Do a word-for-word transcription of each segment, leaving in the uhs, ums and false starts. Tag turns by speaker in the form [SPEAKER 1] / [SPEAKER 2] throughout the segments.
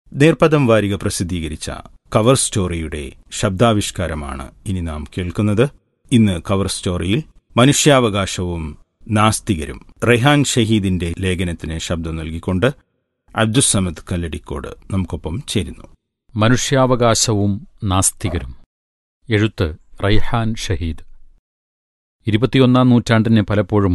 [SPEAKER 1] നേർപ്പദം വാരിക പ്രസിദ്ധീകരിച്ച കവർ സ്റ്റോറിയുടെ ശബ്ദാവിഷ്കാരമാണ് ഇനി നാം കേൾക്കുന്നത്. ഇന്ന് കവർ സ്റ്റോറിയിൽ മനുഷ്യാവകാശവും നാസ്തികരും റെഹാൻ ഷഹീദിന്റെ ലേഖനത്തിന് ശബ്ദം നൽകിക്കൊണ്ട് അബ്ദുസ്സമദ് കല്ലടിക്കോട് നമുക്കൊപ്പം ചേരുന്നു.
[SPEAKER 2] മനുഷ്യാവകാശവും നാസ്തികരും. എഴുത്ത് റൈഹാൻ ഷഹീദ്. ഇരുപത്തിയൊന്നാം നൂറ്റാണ്ടിനെ പലപ്പോഴും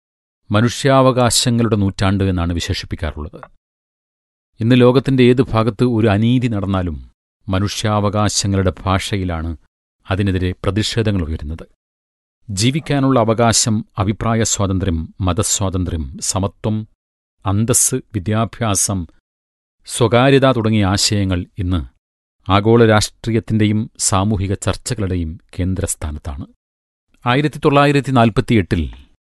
[SPEAKER 2] മനുഷ്യാവകാശങ്ങളുടെ നൂറ്റാണ്ട് എന്നാണ് വിശേഷിപ്പിക്കാറുള്ളത്. ഇന്ന് ലോകത്തിന്റെ ഏത് ഭാഗത്ത് ഒരു അനീതി നടന്നാലും മനുഷ്യാവകാശങ്ങളുടെ ഭാഷയിലാണ് അതിനെതിരെ പ്രതിഷേധങ്ങൾ ഉയരുന്നത്. ജീവിക്കാനുള്ള അവകാശം, അഭിപ്രായ സ്വാതന്ത്ര്യം, മതസ്വാതന്ത്ര്യം, സമത്വം, അന്തസ്സ്, വിദ്യാഭ്യാസം, സ്വകാര്യത തുടങ്ങിയ ആശയങ്ങൾ ഇന്ന് ആഗോള രാഷ്ട്രീയത്തിന്റെയും സാമൂഹിക ചർച്ചകളുടെയും കേന്ദ്രസ്ഥാനത്താണ്. ആയിരത്തി തൊള്ളായിരത്തി നാൽപ്പത്തിയെട്ടിൽ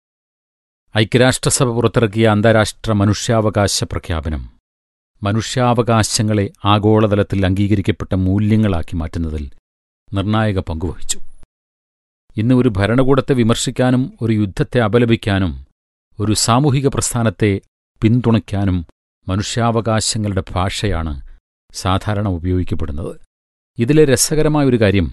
[SPEAKER 2] ഐക്യരാഷ്ട്രസഭ പുറത്തിറക്കിയ അന്താരാഷ്ട്ര മനുഷ്യാവകാശ പ്രഖ്യാപനം മനുഷ്യാവകാശങ്ങളെ ആഗോളതലത്തിൽ അംഗീകരിക്കപ്പെട്ട മൂല്യങ്ങളാക്കി മാറ്റുന്നതിൽ നിർണായക പങ്കുവഹിച്ചു. ഇന്ന് ഒരു ഭരണകൂടത്തെ വിമർശിക്കാനും ഒരു യുദ്ധത്തെ അപലപിക്കാനും ഒരു സാമൂഹിക പ്രസ്ഥാനത്തെ പിന്തുണയ്ക്കാനും മനുഷ്യാവകാശങ്ങളുടെ ഭാഷയാണ് സാധാരണ ഉപയോഗിക്കപ്പെടുന്നത്. ഇതിലെ രസകരമായൊരു കാര്യം,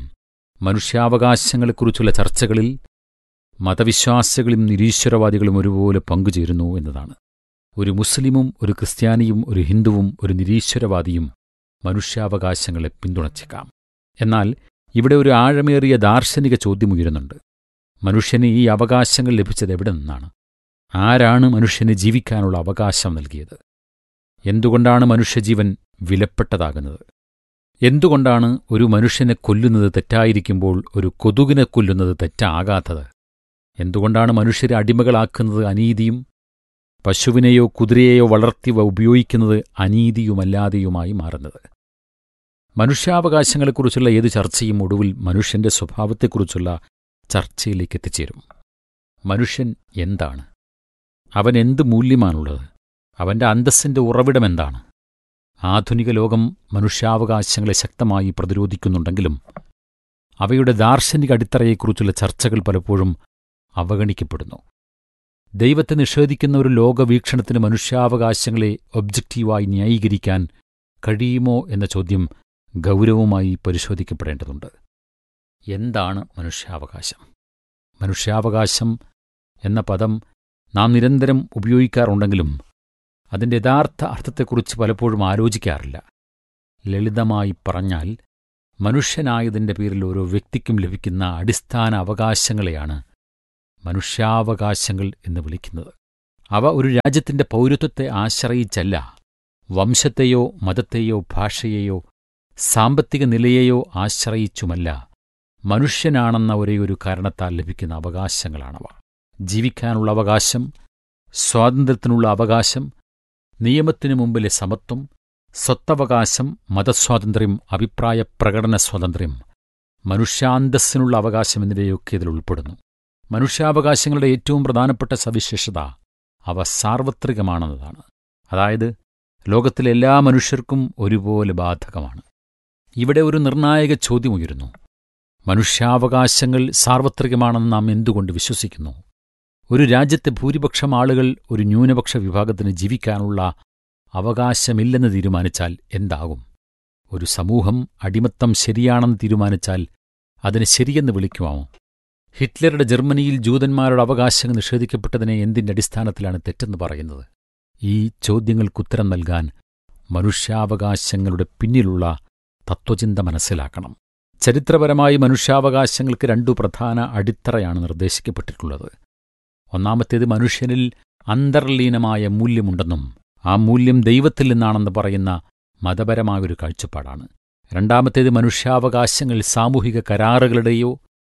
[SPEAKER 2] മനുഷ്യാവകാശങ്ങളെക്കുറിച്ചുള്ള ചർച്ചകളിൽ മതവിശ്വാസികളും നിരീശ്വരവാദികളും ഒരുപോലെ പങ്കുചേരുന്നു എന്നതാണ്. ഒരു മുസ്ലിമും ഒരു ക്രിസ്ത്യാനിയും ഒരു ഹിന്ദുവും ഒരു നിരീശ്വരവാദിയും മനുഷ്യാവകാശങ്ങളെ പിന്തുണച്ചേക്കാം. എന്നാൽ ഇവിടെ ഒരു ആഴമേറിയ ദാർശനിക ചോദ്യമുയരുന്നുണ്ട്. മനുഷ്യന് ഈ അവകാശങ്ങൾ ലഭിച്ചത് എവിടെ നിന്നാണ്? ആരാണ് മനുഷ്യന് ജീവിക്കാനുള്ള അവകാശം നൽകിയത്? എന്തുകൊണ്ടാണ് മനുഷ്യജീവൻ വിലപ്പെട്ടതാകുന്നത്? എന്തുകൊണ്ടാണ് ഒരു മനുഷ്യനെ കൊല്ലുന്നത് തെറ്റായിരിക്കുമ്പോൾ ഒരു കൊതുകിനെ കൊല്ലുന്നത് തെറ്റാകാത്തത്? എന്തുകൊണ്ടാണ് മനുഷ്യരെ അടിമകളാക്കുന്നത് അനീതിയും പശുവിനെയോ കുതിരയെയോ വളർത്തി ഉപയോഗിക്കുന്നത് അനീതിയുമല്ലാതെയുമായി മാറുന്നത്? മനുഷ്യാവകാശങ്ങളെക്കുറിച്ചുള്ള ഏതു ചർച്ചയും ഒടുവിൽ മനുഷ്യന്റെ സ്വഭാവത്തെക്കുറിച്ചുള്ള ചർച്ചയിലേക്ക് എത്തിച്ചേരും. മനുഷ്യൻ എന്താണ്? അവൻ എന്ത് മൂല്യമാണുള്ളത്? അവന്റെ അന്തസ്സിന്റെ ഉറവിടമെന്താണ്? ആധുനിക ലോകം മനുഷ്യാവകാശങ്ങളെ ശക്തമായി പ്രതിരോധിക്കുന്നുണ്ടെങ്കിലും അവയുടെ ദാർശനിക അടിത്തറയെക്കുറിച്ചുള്ള ചർച്ചകൾ പലപ്പോഴും അവഗണിക്കപ്പെടുന്നു. ദൈവത്തെ നിഷേധിക്കുന്ന ഒരു ലോകവീക്ഷണത്തിന് മനുഷ്യാവകാശങ്ങളെ ഒബ്ജക്റ്റീവായി ന്യായീകരിക്കാൻ കഴിയുമോ എന്ന ചോദ്യം ഗൗരവമായി പരിശോധിക്കപ്പെടേണ്ടതുണ്ട്. എന്താണ് മനുഷ്യാവകാശം? മനുഷ്യാവകാശം എന്ന പദം നാം നിരന്തരം ഉപയോഗിക്കാറുണ്ടെങ്കിലും അതിൻ്റെ യഥാർത്ഥ അർത്ഥത്തെക്കുറിച്ച് പലപ്പോഴും ആലോചിക്കാറില്ല. ലളിതമായി പറഞ്ഞാൽ, മനുഷ്യനായതിൻ്റെ പേരിൽ ഓരോ വ്യക്തിക്കും ലഭിക്കുന്ന അടിസ്ഥാന അവകാശങ്ങളെയാണ് മനുഷ്യാവകാശങ്ങൾ എന്ന് വിളിക്കുന്നത്. അവ ഒരു രാജ്യത്തിന്റെ പൗരത്വത്തെ ആശ്രയിച്ചല്ല, വംശത്തെയോ മതത്തെയോ ഭാഷയെയോ സാമ്പത്തിക നിലയെയോ ആശ്രയിച്ചുമല്ല, മനുഷ്യനാണെന്ന ഒരേയൊരു കാരണത്താൽ ലഭിക്കുന്ന അവകാശങ്ങളാണവ. ജീവിക്കാനുള്ള അവകാശം, സ്വാതന്ത്ര്യത്തിനുള്ള അവകാശം, നിയമത്തിനു മുമ്പിലെ സമത്വം, സ്വത്തവകാശം, മതസ്വാതന്ത്ര്യം, അഭിപ്രായ പ്രകടന സ്വാതന്ത്ര്യം, മനുഷ്യാന്തസ്സിനുള്ള അവകാശം എന്നിവയൊക്കെ ഇതിൽ ഉൾപ്പെടുന്നു. മനുഷ്യാവകാശങ്ങളുടെ ഏറ്റവും പ്രധാനപ്പെട്ട സവിശേഷത അവ സാർവത്രികമാണെന്നതാണ്. അതായത് ലോകത്തിലെ എല്ലാ മനുഷ്യർക്കും ഒരുപോലെ ബാധകമാണ്. ഇവിടെ ഒരു നിർണായക ചോദ്യമുയരുന്നു. മനുഷ്യാവകാശങ്ങൾ സാർവത്രികമാണെന്ന് നാം എന്തുകൊണ്ട് വിശ്വസിക്കുന്നു? ഒരു രാജ്യത്തെ ഭൂരിപക്ഷം ആളുകൾ ഒരു ന്യൂനപക്ഷ വിഭാഗത്തിന് ജീവിക്കാനുള്ള അവകാശമില്ലെന്ന് തീരുമാനിച്ചാൽ എന്താകും? ഒരു സമൂഹം അടിമത്തം ശരിയാണെന്ന് തീരുമാനിച്ചാൽ അതിന് ശരിയെന്ന് വിളിക്കുമോ? ഹിറ്റ്ലറുടെ ജർമ്മനിയിൽ ജൂതന്മാരുടെ അവകാശങ്ങൾ നിഷേധിക്കപ്പെട്ടതിനെ എന്തിൻ്റെ അടിസ്ഥാനത്തിലാണ് തെറ്റെന്ന് പറയുന്നത്? ഈ ചോദ്യങ്ങൾക്കുത്തരം നൽകാൻ മനുഷ്യാവകാശങ്ങളുടെ പിന്നിലുള്ള തത്വചിന്ത മനസ്സിലാക്കണം. ചരിത്രപരമായി മനുഷ്യാവകാശങ്ങൾക്ക് രണ്ടു പ്രധാന അടിത്തറയാണ് നിർദ്ദേശിക്കപ്പെട്ടിട്ടുള്ളത്. ഒന്നാമത്തേത് മനുഷ്യനിൽ അന്തർലീനമായ മൂല്യമുണ്ടെന്നും ആ മൂല്യം ദൈവത്തിൽ നിന്നാണെന്ന് പറയുന്ന മതപരമായൊരു കാഴ്ചപ്പാടാണ്. രണ്ടാമത്തേത് മനുഷ്യാവകാശങ്ങൾ സാമൂഹിക കരാറുകളുടെയോ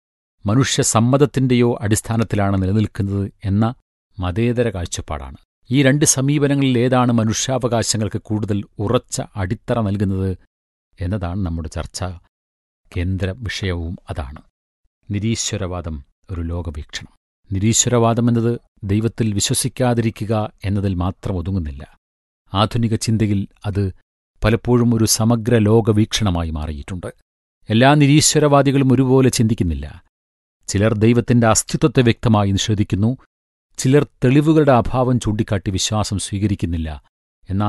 [SPEAKER 2] മനുഷ്യസമ്മതത്തിന്റെയോ അടിസ്ഥാനത്തിലാണ് നിലനിൽക്കുന്നത് എന്ന മതേതര കാഴ്ചപ്പാടാണ്. ഈ രണ്ട് സമീപനങ്ങളിൽ ഏതാണ് മനുഷ്യാവകാശങ്ങൾക്ക് കൂടുതൽ ഉറച്ച അടിത്തറ നൽകുന്നത് എന്നതാണ് നമ്മുടെ ചർച്ച കേന്ദ്ര വിഷയവും അതാണ്. നിരീശ്വരവാദം ഒരു ലോകവീക്ഷണം. നിരീശ്വരവാദം എന്നത് ദൈവത്തിൽ വിശ്വസിക്കാതിരിക്കുക എന്നതിൽ മാത്രം ഒതുങ്ങുന്നില്ല. ആധുനിക ചിന്തയിൽ അത് പലപ്പോഴും ഒരു സമഗ്ര ലോകവീക്ഷണമായി മാറിയിട്ടുണ്ട്. എല്ലാ നിരീശ്വരവാദികളും ഒരുപോലെ ചിന്തിക്കുന്നില്ല. ചിലർ ദൈവത്തിന്റെ അസ്തിത്വത്തെ വ്യക്തമായി നിഷേധിക്കുന്നു, ചിലർ തെളിവുകളുടെ അഭാവം ചൂണ്ടിക്കാട്ടി വിശ്വാസം സ്വീകരിക്കുന്നില്ല. എന്നാൽ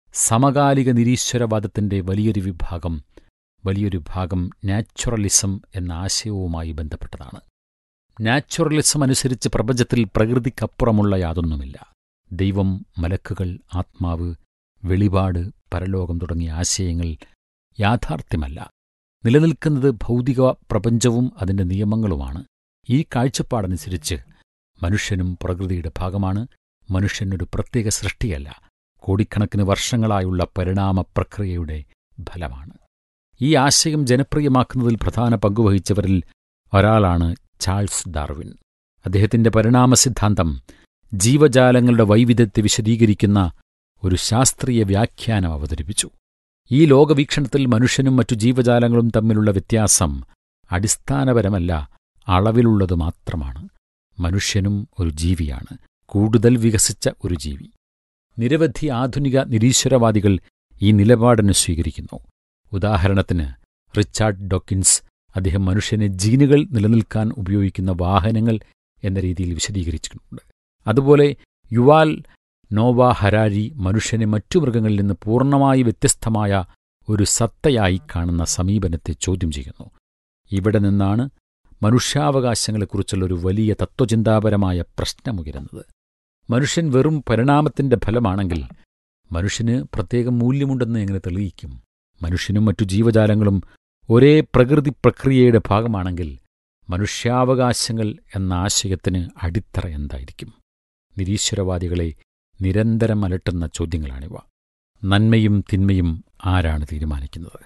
[SPEAKER 2] സമകാലിക നിരീശ്വരവാദത്തിന്റെ വലിയൊരു വിഭാഗം വലിയൊരു ഭാഗം നാച്ചുറലിസം എന്ന ആശയവുമായി ബന്ധപ്പെട്ടതാണ്. നാച്ചുറലിസം അനുസരിച്ച് പ്രപഞ്ചത്തിൽ പ്രകൃതിക്കപ്പുറമുള്ള യാതൊന്നുമില്ല. ദൈവം, മലക്കുകൾ, ആത്മാവ്, വെളിപാട്, പരലോകം തുടങ്ങിയ ആശയങ്ങൾ യാഥാർത്ഥ്യമല്ല. നിലനിൽക്കുന്നത് ഭൗതിക പ്രപഞ്ചവും അതിന്റെ നിയമങ്ങളുമാണ്. ഈ കാഴ്ചപ്പാടനുസരിച്ച് മനുഷ്യനും പ്രകൃതിയുടെ ഭാഗമാണ്. മനുഷ്യനൊരു പ്രത്യേക സൃഷ്ടിയല്ല, കോടിക്കണക്കിന് വർഷങ്ങളായുള്ള പരിണാമ പ്രക്രിയയുടെ ഫലമാണ്. ഈ ആശയം ജനപ്രിയമാക്കുന്നതിൽ പ്രധാന പങ്കുവഹിച്ചവരിൽ ഒരാളാണ് ചാൾസ് ഡാർവിൻ. അദ്ദേഹത്തിന്റെ പരിണാമ സിദ്ധാന്തം ജീവജാലങ്ങളുടെ വൈവിധ്യത്തെ വിശദീകരിക്കുന്ന ഒരു ശാസ്ത്രീയ വ്യാഖ്യാനം അവതരിപ്പിച്ചു. ഈ ലോകവീക്ഷണത്തിൽ മനുഷ്യനും മറ്റു ജീവജാലങ്ങളും തമ്മിലുള്ള വ്യത്യാസം അടിസ്ഥാനപരമല്ല, അളവിലുള്ളത് മാത്രമാണ്. മനുഷ്യനും ഒരു ജീവിയാണ്, കൂടുതൽ വികസിച്ച ഒരു ജീവി. നിരവധി ആധുനിക നിരീശ്വരവാദികൾ ഈ നിലപാടിനെ സ്വീകരിക്കുന്നു. ഉദാഹരണത്തിന് റിച്ചാർഡ് ഡോക്കിൻസ് അദ്ദേഹം മനുഷ്യനെ ജീനുകൾ നിലനിൽക്കാൻ ഉപയോഗിക്കുന്ന വാഹനങ്ങൾ എന്ന രീതിയിൽ വിശദീകരിച്ചിട്ടുണ്ട്. അതുപോലെ യുവാൽ നോവ ഹരാരി മനുഷ്യനെ മറ്റു മൃഗങ്ങളിൽ നിന്ന് പൂർണ്ണമായി വ്യത്യസ്തമായ ഒരു സത്തയായി കാണുന്ന സമീപനത്തെ ചോദ്യം ചെയ്യുന്നു. ഇവിടെ നിന്നാണ് മനുഷ്യാവകാശങ്ങളെക്കുറിച്ചുള്ള ഒരു വലിയ തത്വചിന്താപരമായ പ്രശ്നമുയരുന്നത്. മനുഷ്യൻ വെറും പരിണാമത്തിന്റെ ഫലമാണെങ്കിൽ മനുഷ്യന് പ്രത്യേക മൂല്യമുണ്ടെന്ന് എങ്ങനെ തെളിയിക്കും? മനുഷ്യനും മറ്റു ജീവജാലങ്ങളും ഒരേ പ്രകൃതി പ്രക്രിയയുടെ ഭാഗമാണെങ്കിൽ മനുഷ്യാവകാശങ്ങൾ എന്ന ആശയത്തിന് അടിത്തറ എന്തായിരിക്കും? നിരീശ്വരവാദികളെ നിരന്തരം അലട്ടുന്ന ചോദ്യങ്ങളാണിവ. നന്മയും തിന്മയും ആരാണ് തീരുമാനിക്കുന്നത്?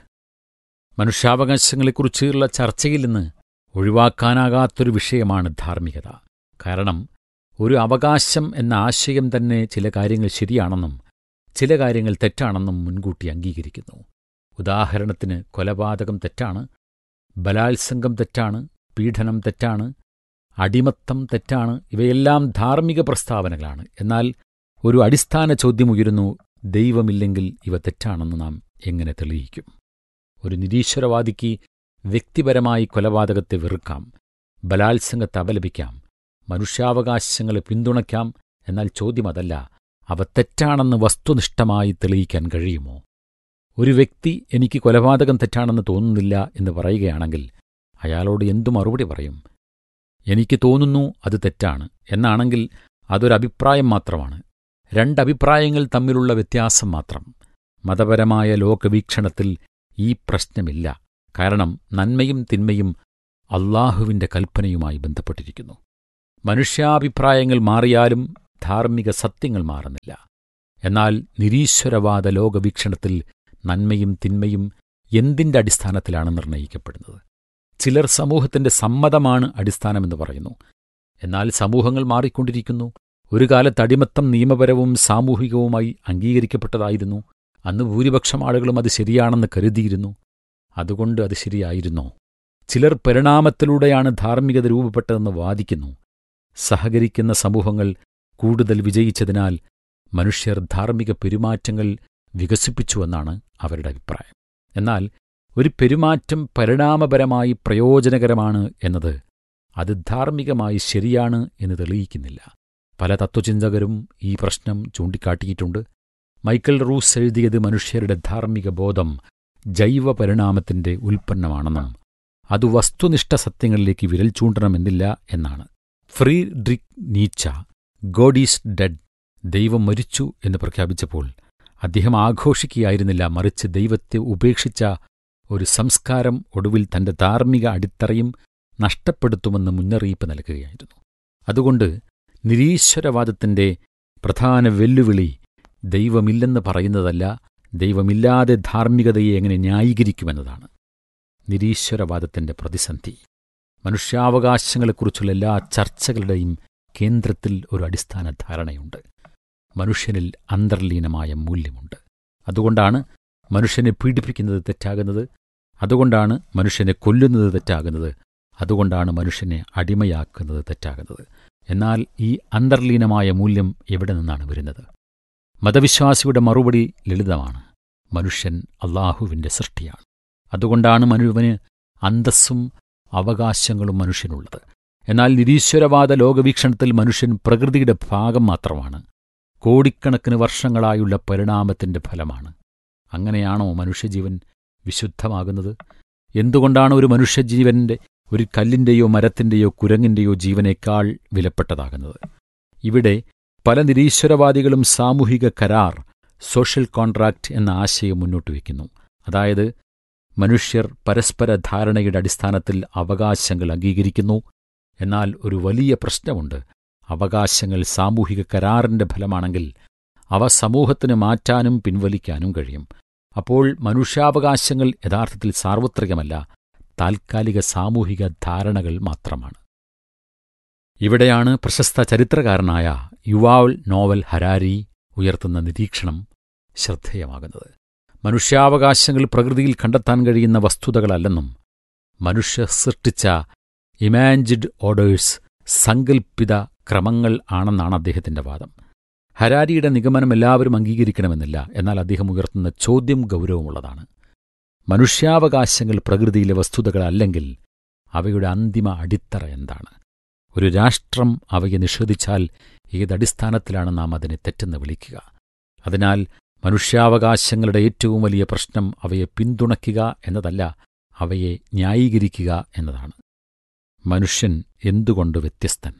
[SPEAKER 2] മനുഷ്യാവകാശങ്ങളെക്കുറിച്ചുള്ള ചർച്ചയിൽ നിന്ന് ഒഴിവാക്കാനാകാത്തൊരു വിഷയമാണ് ധാർമ്മികത. കാരണം ഒരു അവകാശം എന്ന ആശയം തന്നെ ചില കാര്യങ്ങൾ ശരിയാണെന്നും ചില കാര്യങ്ങൾ തെറ്റാണെന്നും മുൻകൂട്ടി അംഗീകരിക്കുന്നു. ഉദാഹരണത്തിന് കൊലപാതകം തെറ്റാണ്, ബലാത്സംഗം തെറ്റാണ്, പീഡനം തെറ്റാണ്, അടിമത്തം തെറ്റാണ്. ഇവയെല്ലാം ധാർമ്മിക പ്രസ്താവനകളാണ്. എന്നാൽ ഒരു അടിസ്ഥാന ചോദ്യം ഉയരുന്നു: ദൈവമില്ലെങ്കിൽ ഇവ തെറ്റാണെന്ന് നാം എങ്ങനെ തെളിയിക്കും? ഒരു നിരീശ്വരവാദിക്ക് വ്യക്തിപരമായി കൊലപാതകത്തെ വെറുക്കാം, ബലാത്സംഗത്തെ അപലപിക്കാം, മനുഷ്യാവകാശങ്ങളെ പിന്തുണയ്ക്കാം. എന്നാൽ ചോദ്യം അതല്ല, അവ തെറ്റാണെന്ന് വസ്തുനിഷ്ഠമായി തെളിയിക്കാൻ കഴിയുമോ? ഒരു വ്യക്തി എനിക്ക് കൊലപാതകം തെറ്റാണെന്ന് തോന്നുന്നില്ല എന്ന് പറയുകയാണെങ്കിൽ അയാളോട് എന്തു മറുപടി പറയും? എനിക്ക് തോന്നുന്നു അത് തെറ്റാണ് എന്നാണെങ്കിൽ അതൊരഭിപ്രായം മാത്രമാണ്. രണ്ടഭിപ്രായങ്ങൾ തമ്മിലുള്ള വ്യത്യാസം മാത്രം. മതപരമായ ലോകവീക്ഷണത്തിൽ ഈ പ്രശ്നമില്ല. കാരണം നന്മയും തിന്മയും അല്ലാഹുവിന്റെ കൽപ്പനയുമായി ബന്ധപ്പെട്ടിരിക്കുന്നു. മനുഷ്യാഭിപ്രായങ്ങൾ മാറിയാലും ധാർമ്മിക സത്യങ്ങൾ മാറുന്നില്ല. എന്നാൽ നിരീശ്വരവാദ ലോകവീക്ഷണത്തിൽ നന്മയും തിന്മയും എന്തിന്റെ അടിസ്ഥാനത്തിലാണ് നിർണയിക്കപ്പെടുന്നത്? ചിലർ സമൂഹത്തിന്റെ സമ്മതമാണ് അടിസ്ഥാനമെന്ന് പറയുന്നു. എന്നാൽ സമൂഹങ്ങൾ മാറിക്കൊണ്ടിരിക്കുന്നു. ഒരു കാലത്ത് അടിമത്തം നിയമപരവും സാമൂഹികവുമായി അംഗീകരിക്കപ്പെട്ടതായിരുന്നു. അന്ന് ഭൂരിപക്ഷം ആളുകളും അത് ശരിയാണെന്ന് കരുതിയിരുന്നു. അതുകൊണ്ട് അത് ശരിയായിരുന്നോ? ചിലർ പരിണാമത്തിലൂടെയാണ് ധാർമ്മികത രൂപപ്പെട്ടതെന്ന് വാദിക്കുന്നു. സഹകരിക്കുന്ന സമൂഹങ്ങൾ കൂടുതൽ വിജയിച്ചതിനാൽ മനുഷ്യർ ധാർമ്മിക പെരുമാറ്റങ്ങൾ വികസിപ്പിച്ചുവെന്നാണ് അവരുടെ അഭിപ്രായം. എന്നാൽ ഒരു പെരുമാറ്റം പരിണാമപരമായി പ്രയോജനകരമാണ് എന്നത് അത് ധാർമ്മികമായി ശരിയാണ് എന്ന് തെളിയിക്കുന്നില്ല. പല തത്വചിന്തകരും ഈ പ്രശ്നം ചൂണ്ടിക്കാട്ടിയിട്ടുണ്ട്. മൈക്കൽ റൂസ് എഴുതിയത് മനുഷ്യരുടെ ധാർമ്മിക ബോധം ജൈവ പരിണാമത്തിന്റെ ഉൽപ്പന്നമാണെന്നും അത് വസ്തുനിഷ്ഠ സത്യങ്ങളിലേക്ക് വിരൽ ചൂണ്ടണമെന്നില്ല എന്നാണ്. Friedrich Nietzsche God is dead, ദൈവം മരിച്ചു എന്ന് പ്രഖ്യാപിച്ചപ്പോൾ അദ്ദേഹം ആഘോഷിക്കുകയായിരുന്നില്ല, മറിച്ച് ദൈവത്തെ ഉപേക്ഷിച്ച ഒരു സംസ്കാരം ഒടുവിൽ തന്റെ ധാർമ്മിക അടിത്തറയും നഷ്ടപ്പെടുത്തുമെന്ന് മുന്നറിയിപ്പ് നൽകുകയായിരുന്നു. അതുകൊണ്ട് നിരീശ്വരവാദത്തിന്റെ പ്രധാന വെല്ലുവിളി ദൈവമില്ലെന്ന് പറയുന്നതല്ല, ദൈവമില്ലാതെ ധാർമ്മികതയെ എങ്ങനെ ന്യായീകരിക്കുമെന്നതാണ്. നിരീശ്വരവാദത്തിന്റെ പ്രതിസന്ധി മനുഷ്യാവകാശങ്ങളെക്കുറിച്ചുള്ള എല്ലാ ചർച്ചകളുടെയും കേന്ദ്രത്തിൽ ഒരു അടിസ്ഥാന ധാരണയുണ്ട്. മനുഷ്യനിൽ അന്തർലീനമായ മൂല്യമുണ്ട്. അതുകൊണ്ടാണ് മനുഷ്യനെ പീഡിപ്പിക്കുന്നത് തെറ്റാകുന്നത്. അതുകൊണ്ടാണ് മനുഷ്യനെ കൊല്ലുന്നത് തെറ്റാകുന്നത്. അതുകൊണ്ടാണ് മനുഷ്യനെ അടിമയാക്കുന്നത് തെറ്റാകുന്നത്. എന്നാൽ ഈ അന്തർലീനമായ മൂല്യം എവിടെ നിന്നാണ് വരുന്നത്? മതവിശ്വാസിയുടെ മറുപടി ലളിതമാണ്: മനുഷ്യൻ അല്ലാഹുവിന്റെ സൃഷ്ടിയാണ്. അതുകൊണ്ടാണ് മനുഷ്യന് അന്തസ്സും അവകാശങ്ങളും മനുഷ്യനുള്ളത്. എന്നാൽ നിരീശ്വരവാദ ലോകവീക്ഷണത്തിൽ മനുഷ്യൻ പ്രകൃതിയുടെ ഭാഗം മാത്രമാണ്. കോടിക്കണക്കിന് വർഷങ്ങളായുള്ള പരിണാമത്തിന്റെ ഫലമാണ്. അങ്ങനെയാണോ മനുഷ്യജീവൻ വിശുദ്ധമാകുന്നത്? എന്തുകൊണ്ടാണ് ഒരു മനുഷ്യജീവന്റെ ഒരു കല്ലിന്റെയോ മരത്തിന്റെയോ കുരങ്ങിന്റെയോ ജീവനേക്കാൾ വിലപ്പെട്ടതാകുന്നത്? ഇവിടെ പല നിരീശ്വരവാദികളും സാമൂഹിക കരാർ, സോഷ്യൽ കോൺട്രാക്റ്റ് എന്ന ആശയം മുന്നോട്ട് വയ്ക്കുന്നു. അതായത് മനുഷ്യർ പരസ്പര ധാരണയുടെ അടിസ്ഥാനത്തിൽ അവകാശങ്ങൾ അംഗീകരിക്കുന്നു. എന്നാൽ ഒരു വലിയ പ്രശ്നമുണ്ട്. അവകാശങ്ങൾ സാമൂഹിക കരാറിന്റെ ഫലമാണെങ്കിൽ അവ സമൂഹത്തിന് മാറ്റാനും പിൻവലിക്കാനും കഴിയും. അപ്പോൾ മനുഷ്യാവകാശങ്ങൾ യഥാർത്ഥത്തിൽ സാർവത്രികമല്ല, താൽക്കാലിക സാമൂഹിക ധാരണകൾ മാത്രമാണ്. ഇവിടെയാണ് പ്രശസ്ത ചരിത്രകാരനായ യുവാൽ നോവൽ ഹരാരി ഉയർത്തുന്ന നിരീക്ഷണം ശ്രദ്ധേയമാകുന്നത്. മനുഷ്യാവകാശങ്ങൾ പ്രകൃതിയിൽ കണ്ടെത്താൻ കഴിയുന്ന വസ്തുതകളല്ലെന്നും മനുഷ്യ സൃഷ്ടിച്ച ഇമാജിൻഡ് ഓർഡേഴ്സ്, സങ്കൽപ്പിത ക്രമങ്ങൾ ആണെന്നാണ് അദ്ദേഹത്തിന്റെ വാദം. ഹരാരിയുടെ നിഗമനം എല്ലാവരും അംഗീകരിക്കണമെന്നില്ല. എന്നാൽ അദ്ദേഹം ഉയർത്തുന്ന ചോദ്യം ഗൗരവമുള്ളതാണ്. മനുഷ്യാവകാശങ്ങൾ പ്രകൃതിയിലെ വസ്തുതകളല്ലെങ്കിൽ അവയുടെ അന്തിമ അടിത്തറ എന്താണ്? ഒരു രാഷ്ട്രം അവയെ നിഷേധിച്ചാൽ ഏതടിസ്ഥാനത്തിലാണ് നാം അതിനെ തെറ്റെന്ന് വിളിക്കുക? അതിനാൽ മനുഷ്യാവകാശങ്ങളുടെ ഏറ്റവും വലിയ പ്രശ്നം അവയെ പിന്തുണയ്ക്കുക എന്നതല്ല, അവയെ ന്യായീകരിക്കുക എന്നതാണ്. മനുഷ്യൻ എന്തുകൊണ്ട് വ്യത്യസ്തൻ?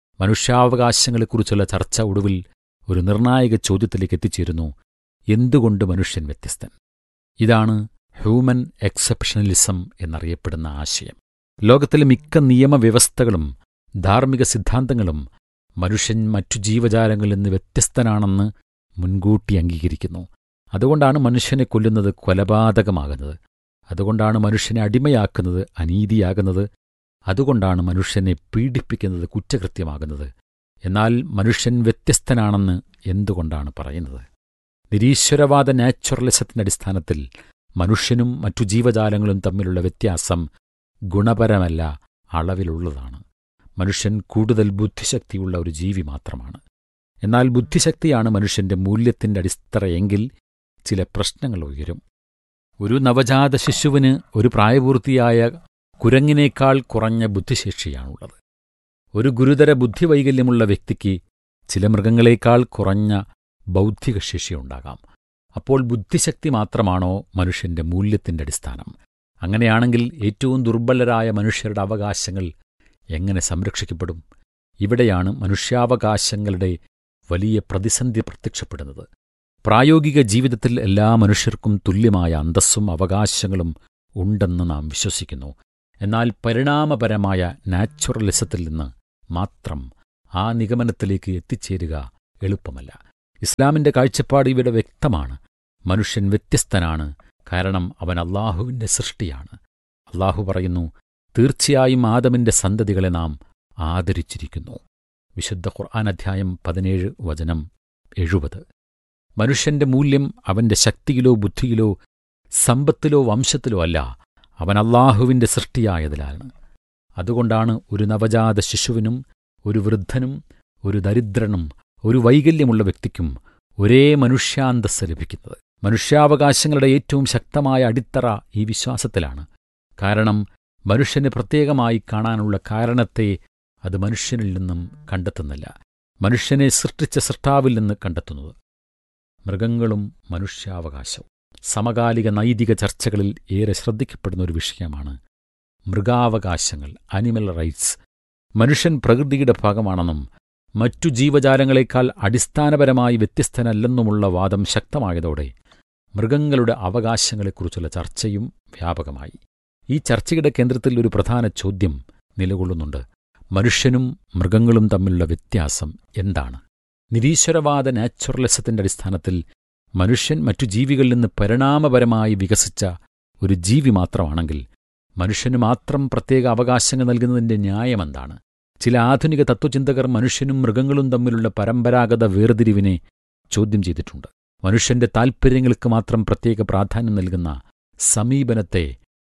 [SPEAKER 2] മനുഷ്യാവകാശങ്ങളെക്കുറിച്ചുള്ള ചർച്ച ഒടുവിൽ ഒരു നിർണായക ചോദ്യത്തിലേക്ക് എത്തിച്ചേരുന്നു: എന്തുകൊണ്ട് മനുഷ്യൻ വ്യത്യസ്തൻ? ഇതാണ് ഹ്യൂമൻ എക്സെപ്ഷണലിസം എന്നറിയപ്പെടുന്ന ആശയം. ലോകത്തിലെ മിക്ക നിയമവ്യവസ്ഥകളും ധാർമ്മിക സിദ്ധാന്തങ്ങളും മനുഷ്യൻ മറ്റു ജീവജാലങ്ങളിൽ നിന്ന് വ്യത്യസ്തനാണെന്ന് മുൻകൂട്ടി അംഗീകരിക്കുന്നു. അതുകൊണ്ടാണ് മനുഷ്യനെ കൊല്ലുന്നത് കൊലപാതകമാകുന്നത്. അതുകൊണ്ടാണ് മനുഷ്യനെ അടിമയാക്കുന്നത് അനീതിയാകുന്നത്. അതുകൊണ്ടാണ് മനുഷ്യനെ പീഡിപ്പിക്കുന്നത് കുറ്റകൃത്യമാകുന്നത്. എന്നാൽ മനുഷ്യൻ വ്യത്യസ്തനാണെന്ന് എന്തുകൊണ്ടാണ് പറയുന്നത്? നിരീശ്വരവാദ നാച്ചുറലിസത്തിന്റെ അടിസ്ഥാനത്തിൽ മനുഷ്യനും മറ്റു ജീവജാലങ്ങളും തമ്മിലുള്ള വ്യത്യാസം ഗുണപരമല്ല, അളവിലുള്ളതാണ്. മനുഷ്യൻ കൂടുതൽ ബുദ്ധിശക്തിയുള്ള ഒരു ജീവി മാത്രമാണ്. എന്നാൽ ബുദ്ധിശക്തിയാണ് മനുഷ്യന്റെ മൂല്യത്തിന്റെ അടിത്തറയെങ്കിൽ ചില പ്രശ്നങ്ങൾ ഉയരും. ഒരു നവജാത ശിശുവിന് ഒരു പ്രായപൂർത്തിയായ കുരങ്ങിനേക്കാൾ കുറഞ്ഞ ബുദ്ധിശേഷിയാണുള്ളത്. ഒരു ഗുരുതര ബുദ്ധിവൈകല്യമുള്ള വ്യക്തിക്ക് ചില മൃഗങ്ങളേക്കാൾ കുറഞ്ഞ ബൗദ്ധികശേഷിയുണ്ടാകാം. അപ്പോൾ ബുദ്ധിശക്തി മാത്രമാണോ മനുഷ്യന്റെ മൂല്യത്തിന്റെ അടിസ്ഥാനം? അങ്ങനെയാണെങ്കിൽ ഏറ്റവും ദുർബലരായ മനുഷ്യരുടെ അവകാശങ്ങൾ എങ്ങനെ സംരക്ഷിക്കപ്പെടും? ഇവിടെയാണ് മനുഷ്യാവകാശങ്ങളുടെ വലിയ പ്രതിസന്ധി പ്രത്യക്ഷപ്പെടുന്നത്. പ്രായോഗിക ജീവിതത്തിൽ എല്ലാ മനുഷ്യർക്കും തുല്യമായ അന്തസ്സും അവകാശങ്ങളും ഉണ്ടെന്ന് നാം വിശ്വസിക്കുന്നു. എന്നാൽ പരിണാമപരമായ നാച്ചുറലിസത്തിൽ നിന്ന് മാത്രം ആ നിഗമനത്തിലേക്ക് എത്തിച്ചേരുക എളുപ്പമല്ല. ഇസ്ലാമിന്റെ കാഴ്ചപ്പാട് ഇവിടെ വ്യക്തമാണ്. മനുഷ്യൻ വ്യത്യസ്തനാണ്, കാരണം അവൻ അള്ളാഹുവിന്റെ സൃഷ്ടിയാണ്. അള്ളാഹു പറയുന്നു, തീർച്ചയായും ആദമിന്റെ സന്തതികളെ നാം ആദരിച്ചിരിക്കുന്നു. വിശുദ്ധ ഖുർആൻ അധ്യായം പതിനേഴ് വചനം എഴുപത്. മനുഷ്യന്റെ മൂല്യം അവന്റെ ശക്തിയിലോ ബുദ്ധിയിലോ സമ്പത്തിലോ വംശത്തിലോ അല്ല, അവൻ അള്ളാഹുവിന്റെ സൃഷ്ടിയായതിലാണ്. അതുകൊണ്ടാണ് ഒരു നവജാത ശിശുവിനും ഒരു വൃദ്ധനും ഒരു ദരിദ്രനും ഒരു വൈകല്യമുള്ള വ്യക്തിക്കും ഒരേ മനുഷ്യാന്തസ്സ് ലഭിക്കുന്നത്. മനുഷ്യാവകാശങ്ങളുടെ ഏറ്റവും ശക്തമായ അടിത്തറ ഈ വിശ്വാസത്തിലാണ്. കാരണം മനുഷ്യന് പ്രത്യേകമായി കാണാനുള്ള കാരണത്തെ അത് മനുഷ്യനിൽ നിന്നും കണ്ടെത്തുന്നില്ല, മനുഷ്യനെ സൃഷ്ടിച്ച സൃഷ്ടാവിൽ നിന്ന് കണ്ടെത്തുന്നത്. മൃഗങ്ങളും മനുഷ്യാവകാശവും സമകാലിക നൈതിക ചർച്ചകളിൽ ഏറെ ശ്രദ്ധിക്കപ്പെടുന്ന ഒരു വിഷയമാണ് മൃഗാവകാശങ്ങൾ, അനിമൽ റൈറ്റ്സ്. മനുഷ്യൻ പ്രകൃതിയുടെ ഭാഗമാണെന്നും മറ്റു ജീവജാലങ്ങളെക്കാൾ അടിസ്ഥാനപരമായി വ്യത്യസ്തനല്ലെന്നുമുള്ള വാദം ശക്തമായതോടെ മൃഗങ്ങളുടെ അവകാശങ്ങളെക്കുറിച്ചുള്ള ചർച്ചയും വ്യാപകമായി. ഈ ചർച്ചയുടെ കേന്ദ്രത്തിൽ ഒരു പ്രധാന ചോദ്യം നിലകൊള്ളുന്നുണ്ട്: മനുഷ്യനും മൃഗങ്ങളും തമ്മിലുള്ള വ്യത്യാസം എന്താണ്? നിരീശ്വരവാദ നാച്ചുറലിസത്തിന്റെ അടിസ്ഥാനത്തിൽ മനുഷ്യൻ മറ്റു ജീവികളിൽ നിന്ന് പരിണാമപരമായി വികസിച്ച ഒരു ജീവി മാത്രമാണെങ്കിൽ മനുഷ്യന് മാത്രം പ്രത്യേക അവകാശങ്ങൾ നൽകുന്നതിന്റെ ന്യായമെന്താണ്? ചില ആധുനിക തത്വചിന്തകർ മനുഷ്യനും മൃഗങ്ങളും തമ്മിലുള്ള പരമ്പരാഗത വേർതിരിവിനെ ചോദ്യം ചെയ്തിട്ടുണ്ട്. മനുഷ്യന്റെ താൽപ്പര്യങ്ങൾക്ക് മാത്രം പ്രത്യേക പ്രാധാന്യം നൽകുന്ന സമീപനത്തെ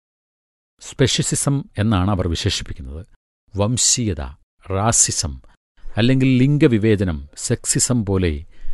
[SPEAKER 2] സ്പെഷ്യസിസം എന്നാണ് അവർ വിശേഷിപ്പിക്കുന്നത്. വംശീയത, റാസിസം അല്ലെങ്കിൽ ലിംഗവിവേചനം, സെക്സിസം പോലെ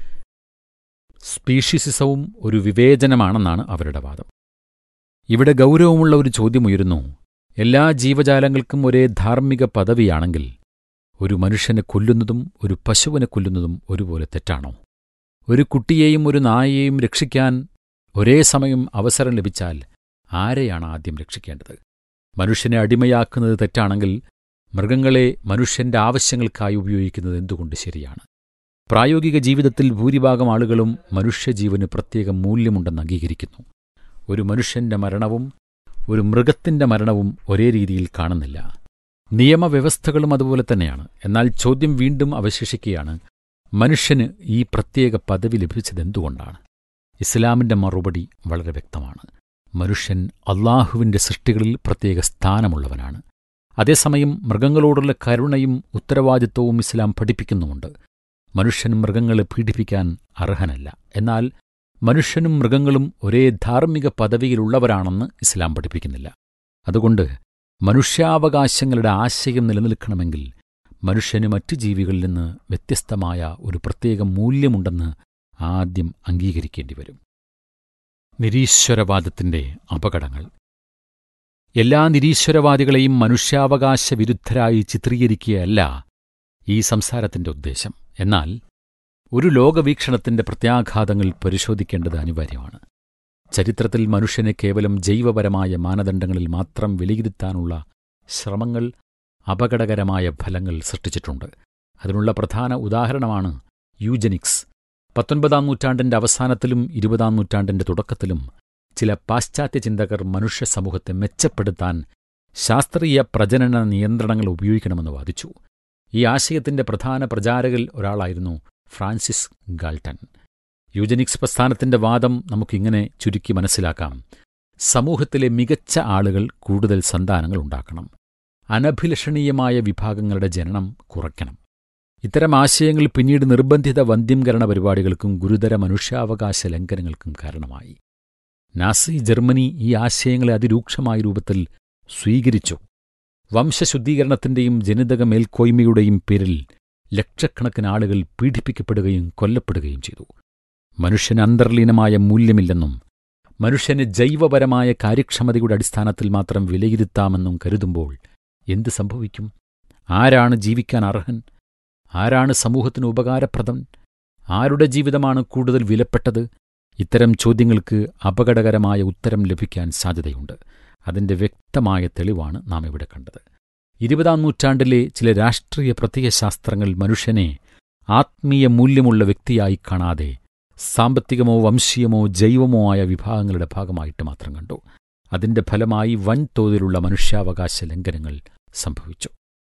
[SPEAKER 2] സ്പീഷീസിസവും ഒരു വിവേചനമാണെന്നാണ് അവരുടെ വാദം. ഇവിടെ ഗൗരവമുള്ള ഒരു ചോദ്യമുയരുന്നു: എല്ലാ ജീവജാലങ്ങൾക്കും ഒരേ ധാർമ്മിക പദവിയാണെങ്കിൽ ഒരു മനുഷ്യനെ കൊല്ലുന്നതും ഒരു പശുവിനെ കൊല്ലുന്നതും ഒരുപോലെ തെറ്റാണോ? ഒരു കുട്ടിയെയും ഒരു നായയെയും രക്ഷിക്കാൻ ഒരേ സമയം അവസരം ലഭിച്ചാൽ ആരെയാണ് ആദ്യം രക്ഷിക്കേണ്ടത്? മനുഷ്യനെ അടിമയാക്കുന്നത് തെറ്റാണെങ്കിൽ മൃഗങ്ങളെ മനുഷ്യന്റെ ആവശ്യങ്ങൾക്കായി ഉപയോഗിക്കുന്നത് എന്തുകൊണ്ട് ശരിയാണ്? പ്രായോഗിക ജീവിതത്തിൽ ഭൂരിഭാഗം ആളുകളും മനുഷ്യജീവന് പ്രത്യേക മൂല്യമുണ്ടെന്ന് അംഗീകരിക്കുന്നു. ഒരു മനുഷ്യന്റെ മരണവും ഒരു മൃഗത്തിന്റെ മരണവും ഒരേ രീതിയിൽ കാണുന്നില്ല. നിയമവ്യവസ്ഥകളും അതുപോലെ തന്നെയാണ്. എന്നാൽ ചോദ്യം വീണ്ടും അവശേഷിക്കുകയാണ്, മനുഷ്യന് ഈ പ്രത്യേക പദവി ലഭിച്ചതെന്തുകൊണ്ടാണ്? ഇസ്ലാമിന്റെ മറുപടി വളരെ വ്യക്തമാണ്. മനുഷ്യൻ അള്ളാഹുവിന്റെ സൃഷ്ടികളിൽ പ്രത്യേക സ്ഥാനമുള്ളവനാണ്. അതേസമയം മൃഗങ്ങളോടുള്ള കരുണയും ഉത്തരവാദിത്വവും ഇസ്ലാം പഠിപ്പിക്കുന്നുമുണ്ട്. മനുഷ്യൻ മൃഗങ്ങളെ പീഡിപ്പിക്കാൻ അർഹനല്ല. എന്നാൽ മനുഷ്യനും മൃഗങ്ങളും ഒരേ ധാർമ്മിക പദവിയിലുള്ളവരാണെന്ന് ഇസ്ലാം പഠിപ്പിക്കുന്നില്ല. അതുകൊണ്ട് മനുഷ്യാവകാശങ്ങളുടെ ആശയം നിലനിൽക്കണമെങ്കിൽ മനുഷ്യന് മറ്റു ജീവികളിൽ നിന്ന് വ്യത്യസ്തമായ ഒരു പ്രത്യേക മൂല്യമുണ്ടെന്ന് ആദ്യം അംഗീകരിക്കേണ്ടി വരും. നിരീശ്വരവാദത്തിന്റെ അപകടങ്ങൾ. എല്ലാ നിരീശ്വരവാദികളെയും മനുഷ്യാവകാശ വിരുദ്ധരായി ചിത്രീകരിക്കുകയല്ല ഈ സംസാരത്തിന്റെ ഉദ്ദേശം. എന്നാൽ ഒരു ലോകവീക്ഷണത്തിന്റെ പ്രത്യാഘാതങ്ങൾ പരിശോധിക്കേണ്ടത് അനിവാര്യമാണ്. ചരിത്രത്തിൽ മനുഷ്യനെ കേവലം ജൈവപരമായ മാനദണ്ഡങ്ങളിൽ മാത്രം വിലയിരുത്താനുള്ള ശ്രമങ്ങൾ അപകടകരമായ ഫലങ്ങൾ സൃഷ്ടിച്ചിട്ടുണ്ട്. അതിനുള്ള പ്രധാന ഉദാഹരണമാണ് യൂജനിക്സ്. പത്തൊൻപതാം നൂറ്റാണ്ടിന്റെ അവസാനത്തിലും ഇരുപതാം നൂറ്റാണ്ടിന്റെ തുടക്കത്തിലും ചില പാശ്ചാത്യ ചിന്തകർ മനുഷ്യ സമൂഹത്തെ മെച്ചപ്പെടുത്താൻ ശാസ്ത്രീയ പ്രജനന നിയന്ത്രണങ്ങൾ ഉപയോഗിക്കണമെന്ന് വാദിച്ചു. ഈ ആശയത്തിന്റെ പ്രധാന പ്രചാരകരിൽ ഒരാളായിരുന്നു ഫ്രാൻസിസ് ഗാൾട്ടൺ. യൂജനിക്സ് പ്രസ്ഥാനത്തിന്റെ വാദം നമുക്കിങ്ങനെ ചുരുക്കി മനസ്സിലാക്കാം: സമൂഹത്തിലെ മികച്ച ആളുകൾ കൂടുതൽ സന്താനങ്ങൾ ഉണ്ടാക്കണം, അനഭിലഷണീയമായ വിഭാഗങ്ങളുടെ ജനനം കുറയ്ക്കണം. ഇത്തരം ആശയങ്ങൾ പിന്നീട് നിർബന്ധിത വന്ധ്യംകരണ പരിപാടികൾക്കും ഗുരുതര മനുഷ്യാവകാശ ലംഘനങ്ങൾക്കും കാരണമായി. നാസി ജർമ്മനി ഈ ആശയങ്ങളെ അതിരൂക്ഷമായ രൂപത്തിൽ സ്വീകരിച്ചു. വംശശുദ്ധീകരണത്തിന്റെയും ജനിതക മേൽക്കോയ്മയുടെയും പേരിൽ ലക്ഷക്കണക്കിന് ആളുകൾ പീഡിപ്പിക്കപ്പെടുകയും കൊല്ലപ്പെടുകയും ചെയ്തു. മനുഷ്യന് അന്തർലീനമായ മൂല്യമില്ലെന്നും മനുഷ്യന് ജൈവപരമായ കാര്യക്ഷമതയുടെ അടിസ്ഥാനത്തിൽ മാത്രം വിലയിരുത്താമെന്നും കരുതുമ്പോൾ എന്ത് സംഭവിക്കും? ആരാണ് ജീവിക്കാൻ അർഹൻ? ആരാണ് സമൂഹത്തിന് ഉപകാരപ്രദൻ? ആരുടെ ജീവിതമാണ് കൂടുതൽ വിലപ്പെട്ടത്? ഇത്തരം ചോദ്യങ്ങൾക്ക് അപകടകരമായ ഉത്തരം ലഭിക്കാൻ സാധ്യതയുണ്ട്. അതിന്റെ വ്യക്തമായ തെളിവാണ് നാം ഇവിടെ കണ്ടത്. ഇരുപതാം നൂറ്റാണ്ടിലെ ചില രാഷ്ട്രീയ പ്രത്യയശാസ്ത്രങ്ങൾ മനുഷ്യനെ ആത്മീയ മൂല്യമുള്ള വ്യക്തിയായി കാണാതെ സാമ്പത്തികമോ വംശീയമോ ജൈവമോ ആയ വിഭാഗങ്ങളുടെ ഭാഗമായിട്ട് മാത്രം കണ്ടു. അതിന്റെ ഫലമായി വൻതോതിലുള്ള മനുഷ്യാവകാശ ലംഘനങ്ങൾ സംഭവിച്ചു.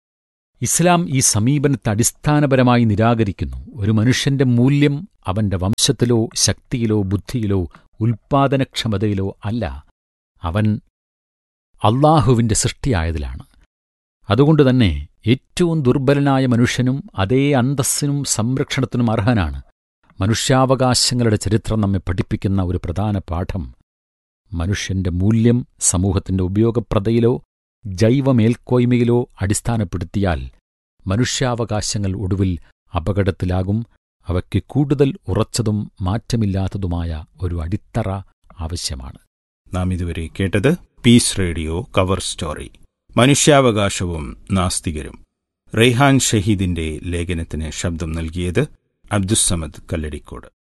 [SPEAKER 2] ഇസ്ലാം ഈ സമീപനത്തെ അടിസ്ഥാനപരമായി നിരാകരിക്കുന്നു. ഒരു മനുഷ്യന്റെ മൂല്യം അവന്റെ വംശത്തിലോ ശക്തിയിലോ ബുദ്ധിയിലോ ഉൽപ്പാദനക്ഷമതയിലോ അല്ല, അവൻ അള്ളാഹുവിന്റെ സൃഷ്ടിയായതിലാണ്. അതുകൊണ്ടുതന്നെ ഏറ്റവും ദുർബലനായ മനുഷ്യനും അതേ അന്തസ്സിനും സംരക്ഷണത്തിനും അർഹനാണ്. മനുഷ്യാവകാശങ്ങളുടെ ചരിത്രം നമ്മെ പഠിപ്പിക്കുന്ന ഒരു പ്രധാന പാഠം, മനുഷ്യന്റെ മൂല്യം സമൂഹത്തിന്റെ ഉപയോഗപ്രദയിലോ ജൈവമേൽക്കോയ്മയിലോ അടിസ്ഥാനപ്പെടുത്തിയാൽ മനുഷ്യാവകാശങ്ങൾ ഒടുവിൽ അപകടത്തിലാകും. അവയ്ക്ക് കൂടുതൽ ഉറച്ചതും മാറ്റമില്ലാത്തതുമായ ഒരു അടിത്തറ ആവശ്യമാണ്.
[SPEAKER 1] നാം ഇതുവരെ കേട്ടത് piece radio cover story, മനുഷ്യാവകാശവും നാസ്തികരും. Raihan ഷഹീദിന്റെ ലേഖനത്തിന് ശബ്ദം നൽകിയത് അബ്ദുസ്സമദ് കല്ലടിക്കോട്.